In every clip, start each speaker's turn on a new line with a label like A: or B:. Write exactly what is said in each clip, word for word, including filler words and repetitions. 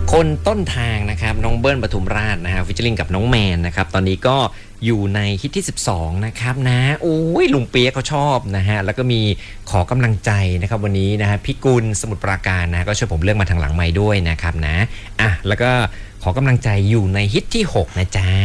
A: คนต้นทางนะครับน้องเบิ้ลปทุมราชนะฮะฟิชเชอริงกับน้องแมนนะครับตอนนี้ก็อยู่ในฮิตที่สิบสองนะครับนะโอ้ยลุงเปียกเขาชอบนะฮะแล้วก็มีขอกำลังใจนะครับวันนี้นะฮะพี่กุลสมุทรปราการนะก็ช่วยผมเลือกมาทางหลังไมค์ด้วยนะครับนะอ่ะแล้วก็ขอกำลังใจอยู่ในฮิตที่หกนะจ๊ะ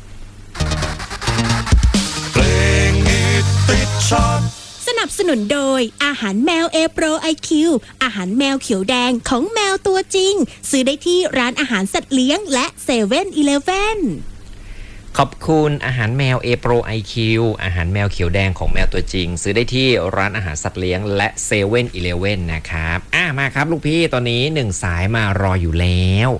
B: เพลงฮิตติดชาร์ต
C: สนับสนุนโดยอาหารแมว A Pro ไอ คิว อาหารแมวเขียวแดงของแมวตัวจริงซื้อได้ที่ร้านอาหารสัตว์เลี้ยงและเซเว่นอีเลฟเว่น
A: ขอบคุณอาหารแมว A Pro ไอ คิว อาหารแมวเขียวแดงของแมวตัวจริงซื้อได้ที่ร้านอาหารสัตว์เลี้ยงและเซเว่นอีเลฟเว่นนะครับอ่ะมาครับลูกพี่ตอนนี้หนึ่งสายมารออยู่แล้ว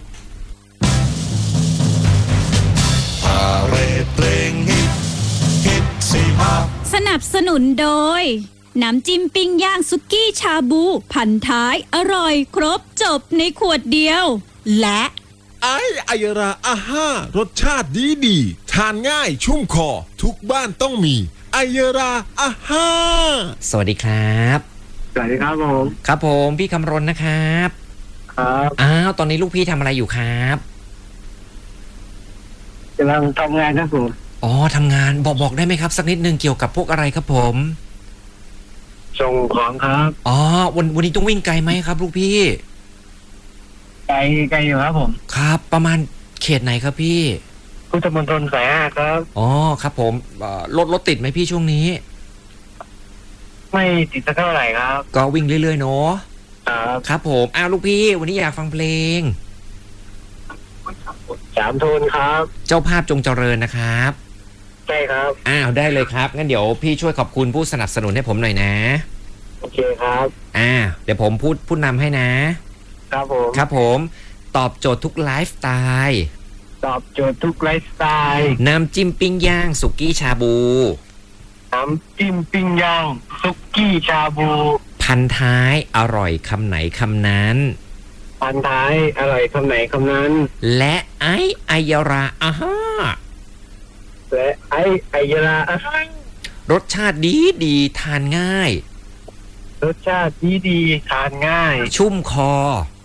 B: พาเรดเพลงฮิตฮิตสี่ภาค
D: สนับสนุนโดยน้ำจิ้มปิ้งย่างซุกี้ชาบูพันท้ายอร่อยครบจบในขวดเดียว
C: และ
E: ไอไอยราอาห้ารสชาติดีดีทานง่ายชุ่มคอทุกบ้านต้องมีไอยราอาห้า
A: สวัสดีครับ
F: สวัสดีครับผม
A: ครับผมพี่คำรณนะครับ
F: ครับ
A: อ้าวตอนนี้ลูกพี่ทำอะไรอยู่ครับ
F: กำลังทำงานครับผม
A: อ๋อทำงานบอกบอกได้ไหมครับสักนิดนึงเกี่ยวกับพวกอะไรครับผม
F: ส่งของครับ
A: อ๋อวันวันนี้ต้องวิ่งไกลไหมครับลูกพี่
F: ไกลไกลอยู่ครับผม
A: ครับประมาณเขตไหนครับพี่
F: พุทธมณฑลสายห้าครับ
A: อ๋อครับผมรถรถติดไหมพี่ช่วงนี้
F: ไม่ติดสักเท่าไหร่ครับ
A: ก็วิ่งเรื่อยๆเนาะ
F: ครับ
A: ครับผมอ้าวลูกพี่วันนี้อยากฟังเพลง
F: สามโทนครับ
A: เจ้าภาพจงเจริญนะครับ
F: ใช่ครับ
A: อ้าวได้เลยครับงั้นเดี๋ยวพี่ช่วยขอบคุณผู้สนับสนุนให้ผมหน่อยนะ
F: โอเคครับ
A: อ่าเดี๋ยวผมพูดพูดนำให้นะครับ
F: ผม
A: ครับผมตอบโจทย์ทุกไลฟ์สไตล์
F: ตอบโจทย์ทุกไลฟ์สไตล์
A: น้ำจิ้มปิ้งย่างสุกี้ชาบู
F: น้ำจิ้มปิ้งย่างสุกี้ชาบู
A: พันท้ายอร่อยคำไหนคำนั้น
F: พันท้ายอร่อยคำไหนคำนั้น
A: และไอไอยราอาฮา
F: และไอไอยราอาฮาร
A: สชาติดีดีทานง่าย
F: รสชาติดีดีทานง่าย
A: ชุ่มคอ